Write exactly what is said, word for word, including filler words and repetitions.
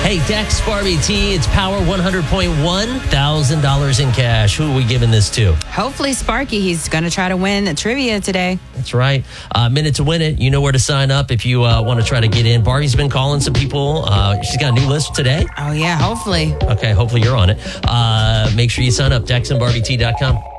Hey, Dex, Barbie T, it's Power one hundred point one, one thousand dollars in cash. Who are we giving this to? Hopefully Sparky. He's going to try to win trivia today. That's right. Uh, minute to win it. You know where to sign up if you uh, want to try to get in. Barbie's been calling some people. Uh, she's got a new list today. Oh, yeah, hopefully. Okay, hopefully you're on it. Uh, make sure you sign up, dex and barbie t dot com.